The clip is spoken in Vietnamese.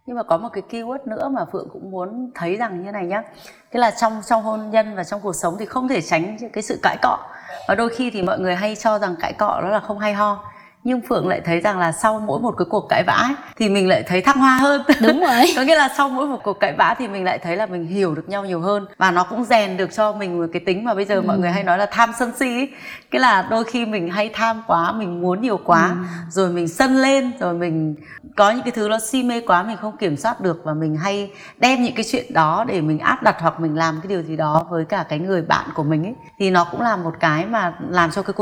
Nhưng mà có một cái keyword nữa mà Phượng cũng muốn thấy rằng như này nhá. Tức là trong hôn nhân và trong cuộc sống thì không thể tránh cái sự cãi cọ. Và đôi khi thì mọi người hay cho rằng cãi cọ đó là không hay ho. Nhưng Phượng lại thấy rằng là sau mỗi một cái cuộc cãi vã ấy, thì mình lại thấy thăng hoa hơn. Đúng rồi. Có nghĩa là sau mỗi một cuộc cãi vã thì mình lại thấy là mình hiểu được nhau nhiều hơn. Và nó cũng rèn được cho mình một cái tính mà bây giờ mọi người hay nói là tham sân si ấy. Cái là đôi khi mình hay tham quá, mình muốn nhiều quá, rồi mình sân lên, rồi mình có những cái thứ nó si mê quá mình không kiểm soát được, và mình hay đem những cái chuyện đó để mình áp đặt hoặc mình làm cái điều gì đó với cả cái người bạn của mình ấy. Thì nó cũng là một cái mà làm cho cái cuộc